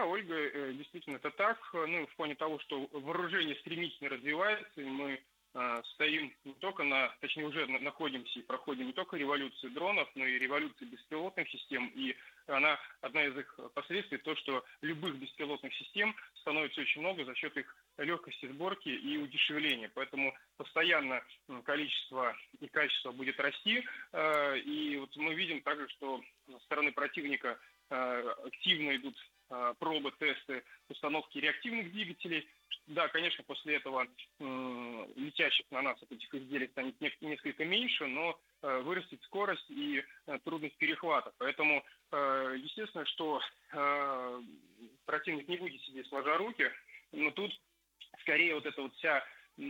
Да, Ольга, действительно это так. Ну, в плане того, что вооружение стремительно развивается, и мы стоим не только точнее уже находимся и проходим не только революцию дронов, но и революцию беспилотных систем. И одна из их последствий то, что любых беспилотных систем становится очень много за счет их легкости сборки и удешевления. Поэтому постоянно количество и качество будет расти. И вот мы видим также, что со стороны противника активно идут пробы, тесты установки реактивных двигателей. Да, конечно, после этого летящих на нас от этих изделий станет несколько меньше, но вырастет скорость и трудность перехвата. Поэтому, естественно, что противник не будет сидеть сложа руки, но тут скорее вот эта вот вся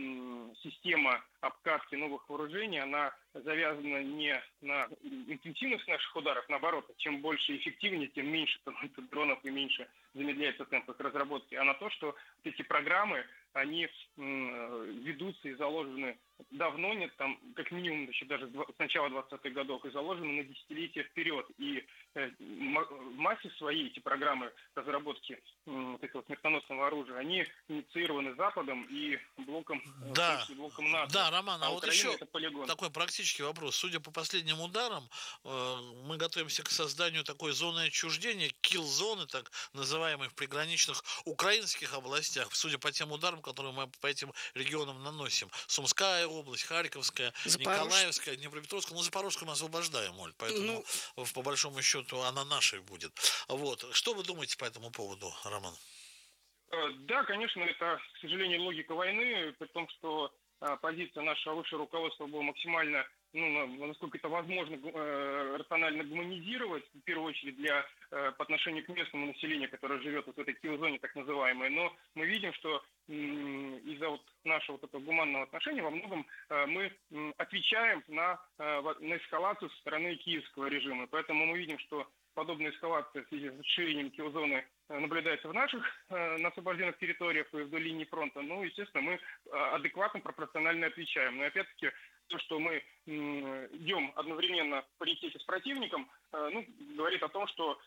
система обкатки новых вооружений, она завязана не на интенсивность наших ударов, наоборот, чем больше и эффективнее, тем меньше становится дронов и меньше замедляется темп их разработки, а на то, что вот эти программы, они ведутся и заложены давно, нет, там как минимум еще даже с начала 20-х годов, и заложены на десятилетия вперед. И в массе своей эти программы разработки вот этого смертоносного оружия, они инициированы Западом и блоком, Да, блоком НАТО. да, Роман, а вот Украина — еще это полигон. такой практический вопрос. Судя по последним ударам, мы готовимся к созданию такой зоны отчуждения, килл-зоны, так называемой, в приграничных украинских областях, судя по тем ударам, которые мы по этим регионам наносим. Сумская область, Харьковская, Николаевская, Днепропетровская. Ну, Запорожскую мы освобождаем, Оль, поэтому, по большому счету, она нашей будет. Вот. Что вы думаете по этому поводу, Роман? Да, конечно, это, к сожалению, логика войны, при том, что позиция нашего высшего руководства была максимально, насколько это возможно, рационально гуманизировать, в первую очередь по отношению к местному населению, которое живет вот в этой килл-зоне так называемой. Но мы видим, что из-за вот нашего вот этого гуманного отношения во многом мы отвечаем на эскалацию со стороны киевского режима. Поэтому мы видим, что подобная эскалация в связи с расширением килл-зоны наблюдается на освобожденных территориях и вдоль линии фронта. Ну, естественно, мы адекватно, пропорционально отвечаем. Но опять-таки, то, что мы идем одновременно в паритете с противником, говорит о том, что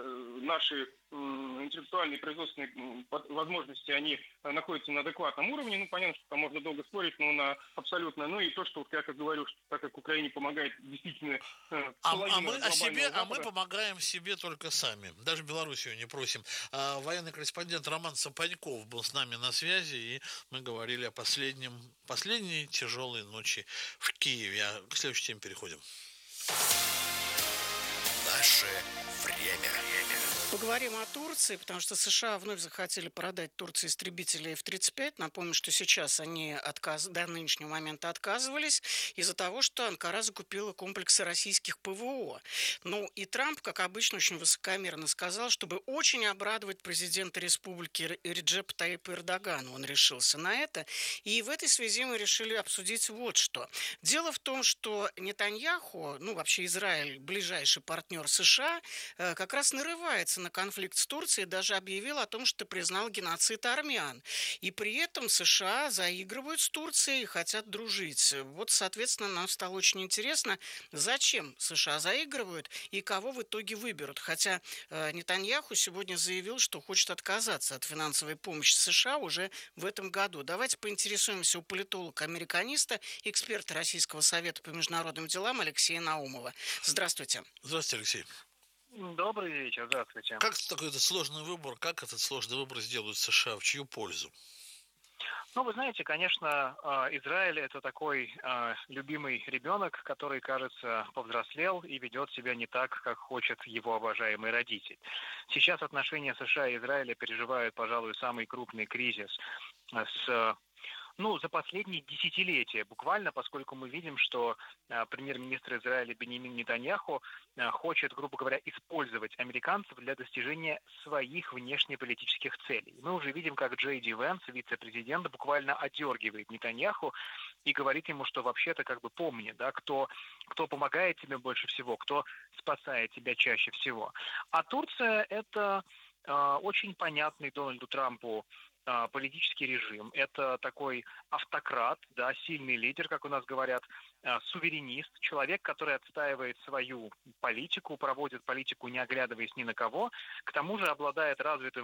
наши интеллектуальные производственные возможности, они находятся на адекватном уровне. Ну, понятно, что там можно долго спорить, но на абсолютно. Ну, и то, что, вот я как говорю, что так как Украине помогает действительно половина глобального Запада. Мы помогаем себе только сами. Даже Белоруссию не просим. Военный корреспондент Роман Сапаньков был с нами на связи, и мы говорили о последней тяжелой ночи в Киеве. А к следующей теме переходим. Наше время. Поговорим о Турции, потому что США вновь захотели продать Турции истребители F-35. Напомню, что сейчас они до нынешнего момента отказывались из-за того, что Анкара закупила комплексы российских ПВО. Ну и Трамп, как обычно, очень высокомерно сказал, чтобы очень обрадовать президента республики Реджепа Таипа Эрдогана. Он решился на это. И в этой связи мы решили обсудить вот что. Дело в том, что Нетаньяху, вообще Израиль, ближайший партнер США, как раз нарывается на конфликт с Турцией, даже объявил о том, что признал геноцид армян. И при этом США заигрывают с Турцией и хотят дружить. Вот, соответственно, нам стало очень интересно, зачем США заигрывают и кого в итоге выберут. Хотя Нетаньяху сегодня заявил, что хочет отказаться от финансовой помощи США уже в этом году. Давайте поинтересуемся у политолога-американиста, эксперта Российского совета по международным делам Алексея Наумова. Здравствуйте. Здравствуйте, Алексей. Добрый вечер, здравствуйте. Как такой сложный выбор, как этот сложный выбор сделают США, в чью пользу? Вы знаете, конечно, Израиль – это такой любимый ребенок, который, кажется, повзрослел и ведет себя не так, как хочет его обожаемый родитель. Сейчас отношения США и Израиля переживают, пожалуй, самый крупный кризис за последние десятилетия буквально, поскольку мы видим, что премьер-министр Израиля Беньямин Нетаньяху хочет, грубо говоря, использовать американцев для достижения своих внешнеполитических целей. Мы уже видим, как Джей Ди Венс, вице-президент, буквально одергивает Нетаньяху и говорит ему, что вообще-то помни, кто помогает тебе больше всего, кто спасает тебя чаще всего. А Турция – это очень понятный Дональду Трампу политический режим. Это такой автократ, сильный лидер, как у нас говорят, суверенист, человек, который отстаивает свою политику, проводит политику, не оглядываясь ни на кого, к тому же обладает развитым